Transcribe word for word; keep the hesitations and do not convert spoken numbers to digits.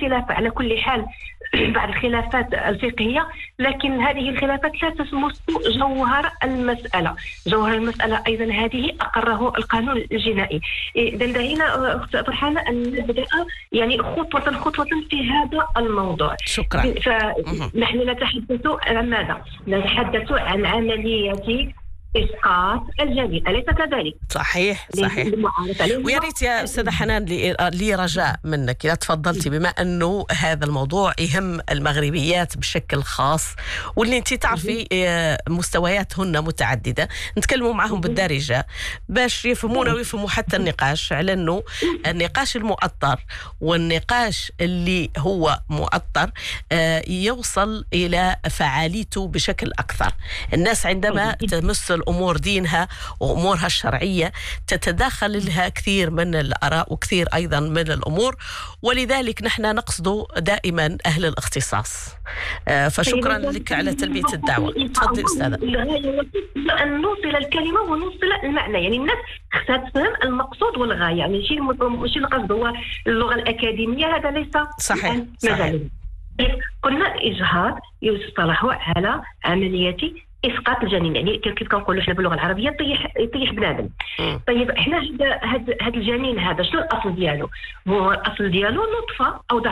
خلاف على كل حال بعض الخلافات الفقهية، لكن هذه الخلافات لا تمس جوهر المسألة. جوهر المسألة أيضا هذه أقره القانون الجنائي. إذن دعينا أخت فرحانة أن نبدأ يعني خطوة خطوة في هذا الموضوع. شكرا. فنحن نتحدث عن ماذا؟ نتحدث عن عملية إسقاط الجنين، أليس كذلك؟ صحيح صحيح. ويا ريت يا أستاذة حنان لي رجاء منك إذا تفضلتي، بما أنه هذا الموضوع يهم المغربيات بشكل خاص، واللي أنت تعرفي مستوياتهن متعددة، نتكلموا معهم بالدارجة باش يفهمونا ويفهموا حتى النقاش، على أنه النقاش المؤطر والنقاش اللي هو مؤطر يوصل إلى فعاليته بشكل أكثر. الناس عندما تمس الأمور دينها وأمورها الشرعية تتداخل لها كثير من الآراء وكثير أيضا من الأمور، ولذلك نحن نقصد دائما أهل الاختصاص. فشكرا لك على تلبية الدعوة. تفضل أستاذة. أن نوصل الكلمة ونوصل المعنى، يعني الناس خصها تفهم المقصود والغاية، يعني ماشي ماشي القصد هو اللغة الأكاديمية، هذا ليس صحيح صحيح. قلنا إجهاض يصطلح على عملية اسقاط الجنين، يعني كيف كنقولوا احنا باللغه العربيه طيح يطيح بنادم. طيب احنا هذا هذا الجنين هذا شنو الاصل ديالو؟ هو الاصل ديالو نطفه او